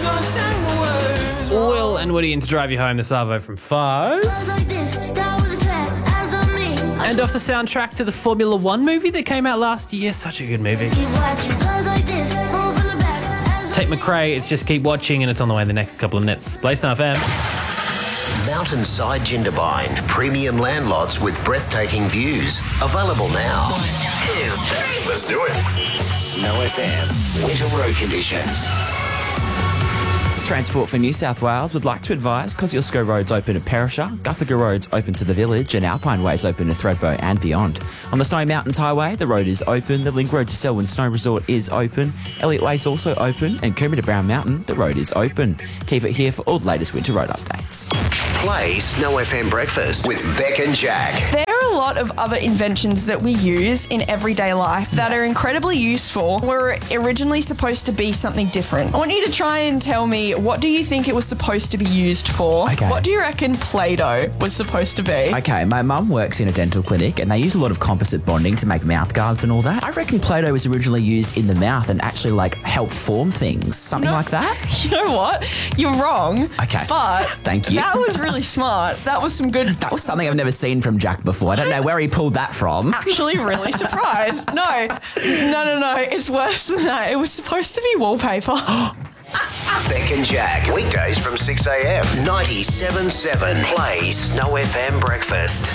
Will and Woody in to drive you home, the Savo from 5. And off the soundtrack to the Formula One movie that came out last year. Such a good movie. Tate McRae, it's Just Keep Watching, and it's on the way in the next couple of minutes. Play Snow FM. Mountainside Jindabyne, premium landlots with breathtaking views. Available now. 1, 2, 3. Let's do it. Snow FM, winter road conditions. Transport for New South Wales would like to advise Kosciuszko Road's open at Perisher, Guthaga Road's open to the village, and Alpine Way's open to Thredbo and beyond. On the Snowy Mountains Highway, the road is open, the Link Road to Selwyn Snow Resort is open, Elliott Way's also open, and Coombe to Brown Mountain, the road is open. Keep it here for all the latest winter road updates. Play Snow FM Breakfast with Beck and Jack. There are a lot of other inventions that we use in everyday life that are incredibly useful. Were originally supposed to be something different. I want you to try and tell me, what do you think it was supposed to be used for? Okay. What do you reckon Play-Doh was supposed to be? Okay, my mum works in a dental clinic and they use a lot of composite bonding to make mouth guards and all that. I reckon Play-Doh was originally used in the mouth and actually help form things. Something like that? You know what? You're wrong. Okay. But thank you. That was really smart. That was some good... That was something I've never seen from Jack before. I don't know where he pulled that from. Actually really surprised. No. It's worse than that. It was supposed to be wallpaper. Beck and Jack, weekdays from 6 a.m. 97.7. Play Snow FM Breakfast.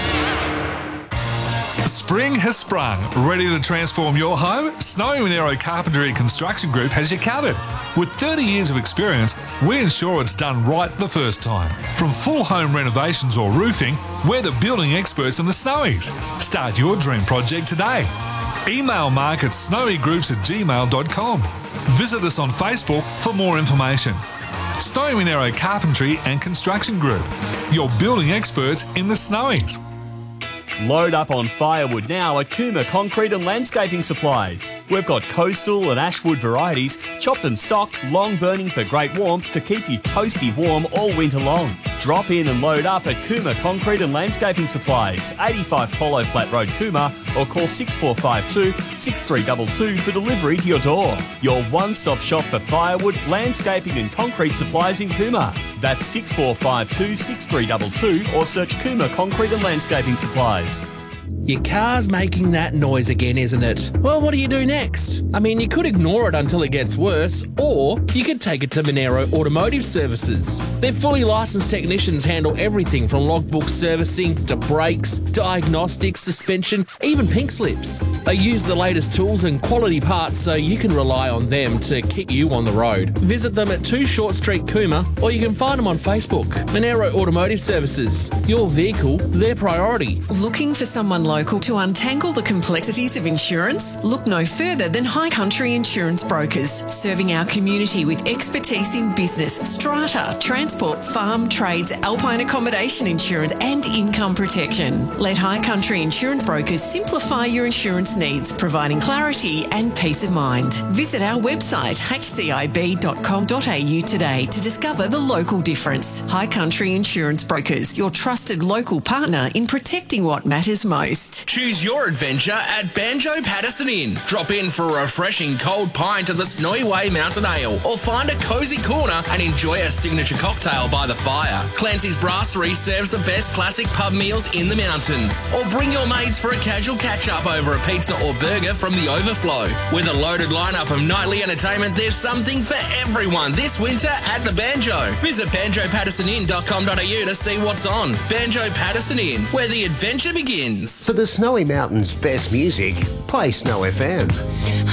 Spring has sprung. Ready to transform your home? Snowy Monero Carpentry and Construction Group has you covered. With 30 years of experience, we ensure it's done right the first time. From full home renovations or roofing, we're the building experts in the Snowies. Start your dream project today. Email Mark at snowygroups@gmail.com. Visit us on Facebook for more information. Snowy Monero Carpentry and Construction Group, your building experts in the Snowies. Load up on firewood now at Cooma Concrete and Landscaping Supplies. We've got coastal and ashwood varieties, chopped and stocked, long burning for great warmth to keep you toasty warm all winter long. Drop in and load up at Cooma Concrete and Landscaping Supplies, 85 Polo Flat Road, Cooma, or call 6452 6322 for delivery to your door. Your one-stop shop for firewood, landscaping and concrete supplies in Cooma. That's 6452 6322 or search Cooma Concrete and Landscaping Supplies. Your car's making that noise again, isn't it? Well, what do you do next? I mean, you could ignore it until it gets worse, or you could take it to Monero Automotive Services. Their fully licensed technicians handle everything from logbook servicing to brakes, diagnostics, suspension, even pink slips. They use the latest tools and quality parts so you can rely on them to keep you on the road. Visit them at 2 Short Street, Cooma, or you can find them on Facebook. Monero Automotive Services. Your vehicle, their priority. Looking for someone local to untangle the complexities of insurance? Look no further than High Country Insurance Brokers, serving our community with expertise in business, strata, transport, farm, trades, alpine accommodation insurance and income protection. Let High Country Insurance Brokers simplify your insurance needs, providing clarity and peace of mind. Visit our website hcib.com.au today to discover the local difference. High Country Insurance Brokers, your trusted local partner in protecting what matters most. Choose your adventure at Banjo Patterson Inn. Drop in for a refreshing cold pint of the Snowy Way Mountain Ale, or find a cosy corner and enjoy a signature cocktail by the fire. Clancy's Brasserie serves the best classic pub meals in the mountains. Or bring your mates for a casual catch-up over a pizza or burger from the Overflow. With a loaded lineup of nightly entertainment, there's something for everyone this winter at the Banjo. Visit banjopattersoninn.com.au to see what's on. Banjo Patterson Inn, where the adventure begins. For the Snowy Mountains' best music, play Snow FM.